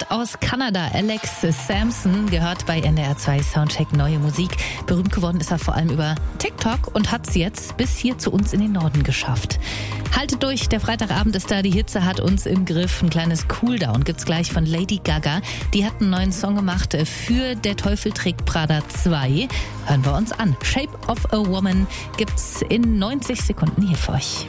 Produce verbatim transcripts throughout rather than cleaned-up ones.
Kommt aus Kanada. Alex Samson gehört bei N D R zwei Soundcheck Neue Musik. Berühmt geworden ist er vor allem über TikTok und hat es jetzt bis hier zu uns in den Norden geschafft. Haltet durch, der Freitagabend ist da, die Hitze hat uns im Griff. Ein kleines Cooldown gibt's gleich von Lady Gaga. Die hat einen neuen Song gemacht für Der Teufel trägt Prada zwei. Hören wir uns an. Shape of a Woman gibt's in neunzig Sekunden hier für euch.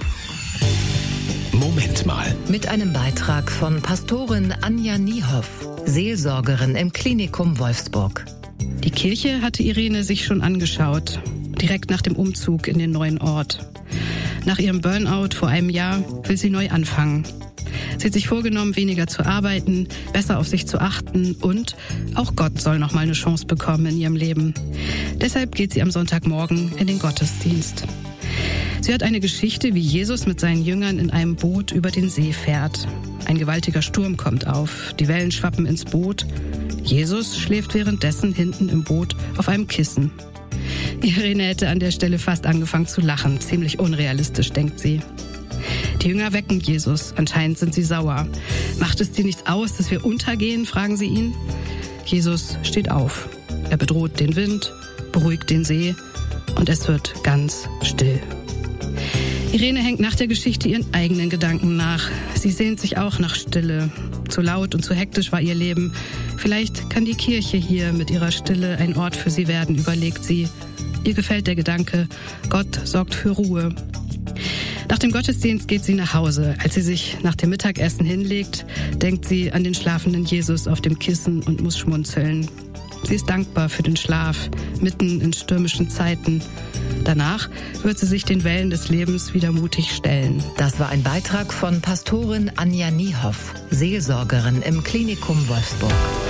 Moment mal. Mit einem Beitrag von Pastorin Anja Niehoff, Seelsorgerin im Klinikum Wolfsburg. Die Kirche hatte Irene sich schon angeschaut, direkt nach dem Umzug in den neuen Ort. Nach ihrem Burnout vor einem Jahr will sie neu anfangen. Sie hat sich vorgenommen, weniger zu arbeiten, besser auf sich zu achten und auch Gott soll noch mal eine Chance bekommen in ihrem Leben. Deshalb geht sie am Sonntagmorgen in den Gottesdienst. Sie hört eine Geschichte, wie Jesus mit seinen Jüngern in einem Boot über den See fährt. Ein gewaltiger Sturm kommt auf, die Wellen schwappen ins Boot. Jesus schläft währenddessen hinten im Boot auf einem Kissen. Irene hätte an der Stelle fast angefangen zu lachen. Ziemlich unrealistisch, denkt sie. Die Jünger wecken Jesus. Anscheinend sind sie sauer. Macht es dir nichts aus, dass wir untergehen, fragen sie ihn. Jesus steht auf. Er bedroht den Wind, beruhigt den See und es wird ganz still. Irene hängt nach der Geschichte ihren eigenen Gedanken nach. Sie sehnt sich auch nach Stille. Zu laut und zu hektisch war ihr Leben. Vielleicht kann die Kirche hier mit ihrer Stille ein Ort für sie werden, überlegt sie. Ihr gefällt der Gedanke, Gott sorgt für Ruhe. Nach dem Gottesdienst geht sie nach Hause. Als sie sich nach dem Mittagessen hinlegt, denkt sie an den schlafenden Jesus auf dem Kissen und muss schmunzeln. Sie ist dankbar für den Schlaf, mitten in stürmischen Zeiten. Danach wird sie sich den Wellen des Lebens wieder mutig stellen. Das war ein Beitrag von Pastorin Anja Niehoff, Seelsorgerin im Klinikum Wolfsburg.